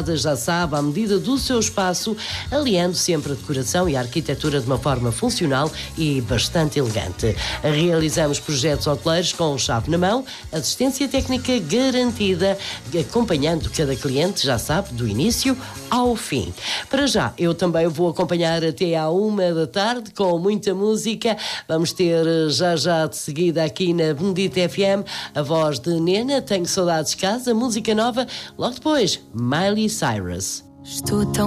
casa, já sabe, à medida do seu espaço, aliando sempre a decoração e a arquitetura de uma forma funcional e bastante elegante. Realizamos projetos hoteleiros com chave na mão, assistência técnica garantida, acompanhando cada cliente, já sabe, do início ao fim. Para já, eu também vou acompanhar até à 1 da tarde com muita música. Vamos ter já de seguida aqui na Benedita FM a voz de Nena, Tenho Saudades de Casa, música nova, logo depois Miley Cyrus. Estou tão